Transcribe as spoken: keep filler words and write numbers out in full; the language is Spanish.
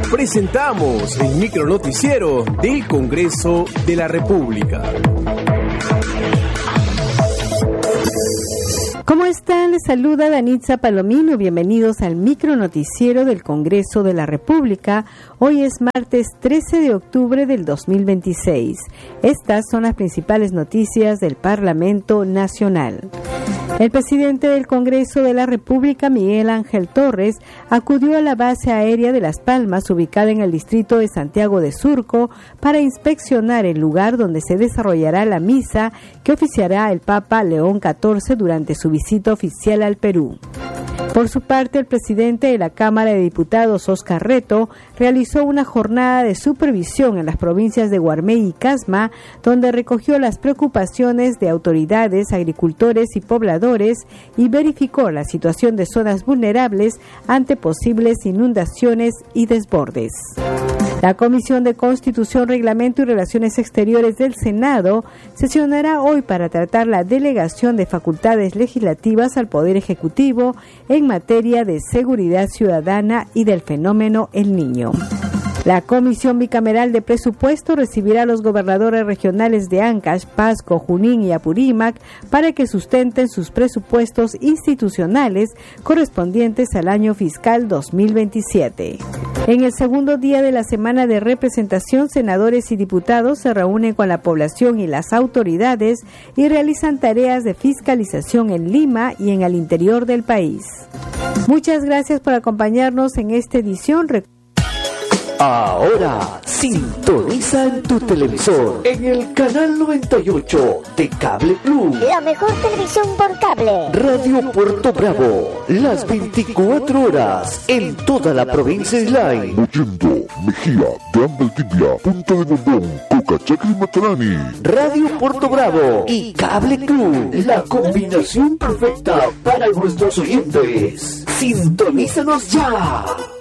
Presentamos el micronoticiero del Congreso de la República. ¿Cómo están? Les saluda Danitza Palomino. Bienvenidos al micronoticiero del Congreso de la República. Hoy es martes trece de octubre del dos mil veintiséis. Estas son las principales noticias del Parlamento Nacional. El presidente del Congreso de la República, Miguel Ángel Torres, acudió a la base aérea de Las Palmas, ubicada en el distrito de Santiago de Surco, para inspeccionar el lugar donde se desarrollará la misa que oficiará el Papa León catorce durante su visita oficial al Perú. Por su parte, el presidente de la Cámara de Diputados, Óscar Reto, realizó una jornada de supervisión en las provincias de Guarmey y Casma, donde recogió las preocupaciones de autoridades, agricultores y pobladores y verificó la situación de zonas vulnerables ante posibles inundaciones y desbordes. La Comisión de Constitución, Reglamento y Relaciones Exteriores del Senado sesionará hoy para tratar la delegación de facultades legislativas al Poder Ejecutivo en materia de seguridad ciudadana y del fenómeno El Niño. La Comisión Bicameral de Presupuesto recibirá a los gobernadores regionales de Ancash, Pasco, Junín y Apurímac para que sustenten sus presupuestos institucionales correspondientes al año fiscal dos mil veintisiete. En el segundo día de la semana de representación, senadores y diputados se reúnen con la población y las autoridades y realizan tareas de fiscalización en Lima y en el interior del país. Muchas gracias por acompañarnos en esta edición. Ahora sintoniza en tu televisor en el canal noventa y ocho de Cable Plus. La mejor televisión por cable. Radio Puerto Bravo, las veinticuatro horas en toda la provincia de Islay. Mollendo, Mejía, Gran Valdivia, Punta de Bombón, Cocachacra y Matarani. Radio Puerto Bravo y Cable Plus, la combinación perfecta para nuestros oyentes. Sintonízanos ya.